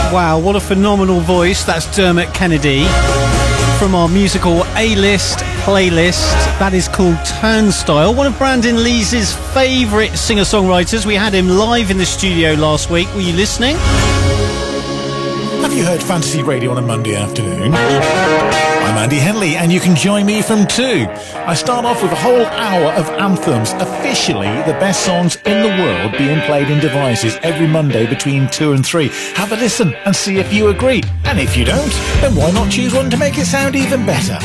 Wow, what a phenomenal voice. That's Dermot Kennedy from our musical A-List playlist. That is called Turnstile. One of Brandon Lees' favourite singer-songwriters. We had him live in the studio last week. Were you listening? Have you heard Fantasy Radio on a Monday afternoon? I'm Andy Henley, and you can join me from 2. I start off with a whole hour of anthems, officially the best songs in the world being played in devices every Monday between 2 and 3. Have a listen and see if you agree. And if you don't, then why not choose one to make it sound even better?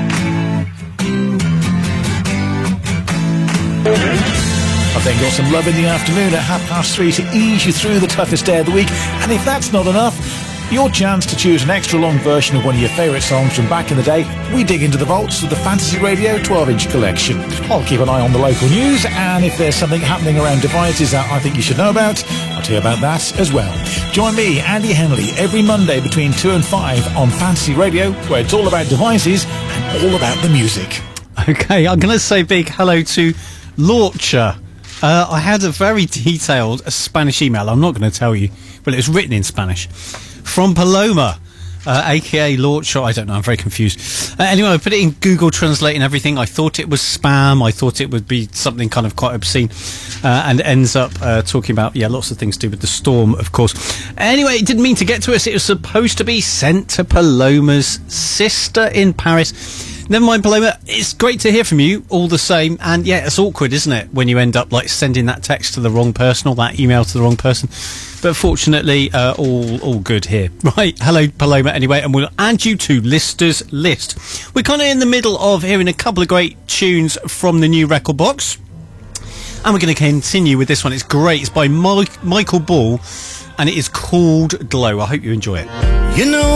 I've then got some love in the afternoon at 3:30 to ease you through the toughest day of the week. And if that's not enough, your chance to choose an extra long version of one of your favourite songs from back in the day. We dig into the vaults with the Fantasy Radio 12-inch collection. I'll keep an eye on the local news, and if there's something happening around devices that I think you should know about, I'll tell you about that as well. Join me, Andy Henley, every Monday between 2 and 5 on Fantasy Radio, where it's all about devices and all about the music. Okay, I'm going to say big hello to Launcher. I had a very detailed Spanish email. I'm not going to tell you, but it was written in Spanish. From Paloma, a.k.a. Launcher. I don't know, I'm very confused. Anyway, I put it in Google Translate and everything. I thought it was spam. I thought it would be something kind of quite obscene. And it ends up talking about, lots of things to do with the storm, of course. Anyway, it didn't mean to get to us. It was supposed to be sent to Paloma's sister in Paris. Never mind, Paloma. It's great to hear from you all the same. And it's awkward, isn't it, when you end up sending that text to the wrong person or that email to the wrong person. But fortunately, all good here. Right, hello, Paloma, anyway, and we'll add you to Lister's List. We're kind of in the middle of hearing a couple of great tunes from the new record box. And we're going to continue with this one. It's great. It's by Michael Ball, and it is called Glow. I hope you enjoy it. You know